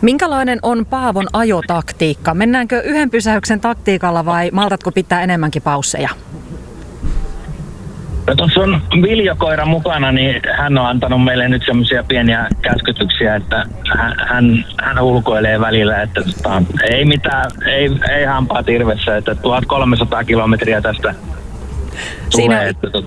Minkälainen on Paavon ajotaktiikka? Mennäänkö yhden pysäyksen taktiikalla vai maltatko pitää enemmänkin pausseja? No, tuossa on Viljo-koira mukana, niin hän on antanut meille nyt semmoisia pieniä käskytyksiä, että hän ulkoilee välillä, että ei mitään, ei hampaa tirvessä, että 1300 kilometriä tästä tulee.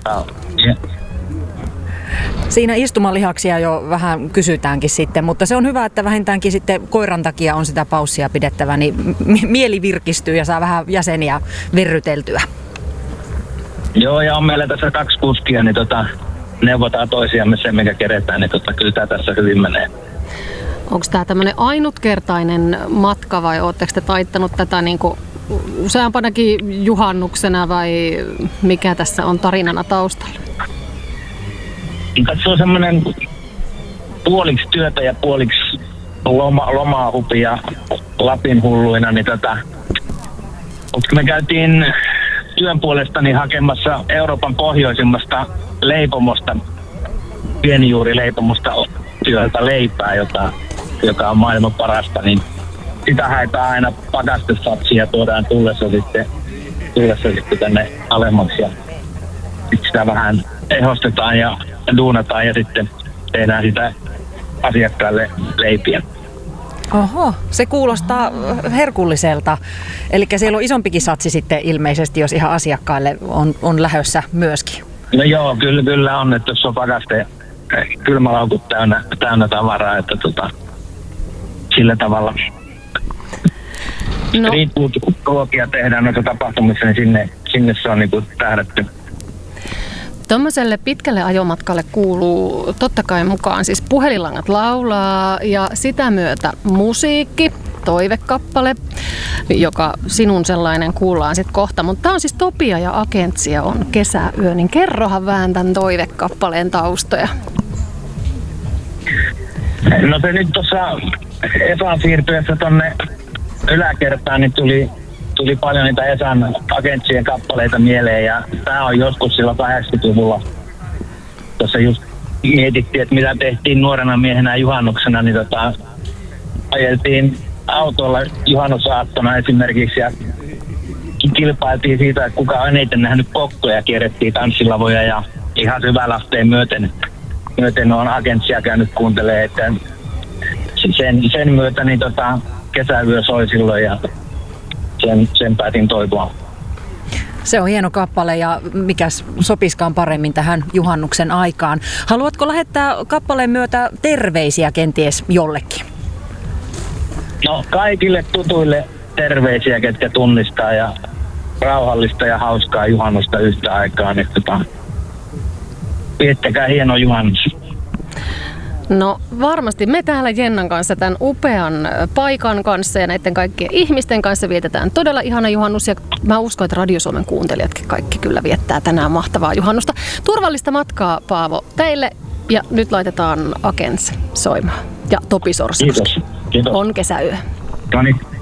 Siinä istumalihaksia jo vähän kysytäänkin sitten, mutta se on hyvä, että vähintäänkin sitten koiran takia on sitä paussia pidettävä, niin mieli virkistyy ja saa vähän jäseniä verryteltyä. Joo, ja on meillä tässä 2 kuskia, niin neuvotaan toisiamme sen, mikä keretään, niin kyllä tämä tässä hyvin menee. Onko tämä tämmöinen ainutkertainen matka vai oletteko te taittanut tätä niin kuin useampanakin juhannuksena vai mikä tässä on tarinana taustalla? Se on semmoinen puoliksi työtä ja puoliksi lomaa hupia Lapin hulluina, niin me käytiin työn puolestani hakemassa Euroopan pohjoisimmasta leipomosta, pienijuurileipomosta työltä leipää, joka on maailman parasta, niin sitä haetaan aina pakastesatsia ja tuodaan tullessa sitten tänne alemmaksi ja sitten sitä vähän ehostetaan ja duunataan ja sitten tehdään sitä asiakkaalle leipiä. Oho, se kuulostaa herkulliselta. Eli siellä on isompikin satsi sitten ilmeisesti, jos ihan asiakkaille on lähdössä myöskin. No joo, kyllä on, että jos on pakaste kylmälaukut täynnä tavaraa, että sillä tavalla. No. Riippuu, kun ruokia tehdään noissa tapahtumissa, niin sinne se on niinku tähdätty. Tuommoiselle pitkälle ajomatkalle kuuluu totta kai mukaan siis puhelinlangat laulaa ja sitä myötä musiikki, toivekappale, joka sinun sellainen kuullaan sitten kohta. Mutta tämä on siis Topia ja Agentsia on Kesäyö, niin kerrohan vähän tämän toivekappaleen taustoja. No se nyt tuossa Esan siirtyessä tuonne yläkertaan, niin tuli paljon niitä Esan Agentsien kappaleita mieleen ja tämä on joskus silloin 80-luvulla. Tuossa just mietittiin, että mitä tehtiin nuorena miehenä juhannuksena, niin ajeltiin autolla juhannusaattona esimerkiksi ja kilpailtiin siitä, että kuka on eniten nähnyt pokkoja, kierrettiin tanssilavoja ja ihan syvälasteen myöten on Agentsia käynyt kuuntelemaan, että sen myötä niin Kesäyö soi silloin ja sen päätin toivoa. Se on hieno kappale ja mikäs sopiskaan paremmin tähän juhannuksen aikaan. Haluatko lähettää kappaleen myötä terveisiä kenties jollekin? No kaikille tutuille terveisiä, ketkä tunnistaa ja rauhallista ja hauskaa juhannusta yhtä aikaa. Niin viettäkää hieno juhannus. No varmasti me täällä Jennan kanssa tämän upean paikan kanssa ja näiden kaikkien ihmisten kanssa vietetään todella ihana juhannus ja mä uskon, että Radio Suomen kuuntelijatkin kaikki kyllä viettää tänään mahtavaa juhannusta. Turvallista matkaa, Paavo, teille ja nyt laitetaan Agents soimaan ja Topi Sorsakoski. Kiitos. On Kesäyö. No niin.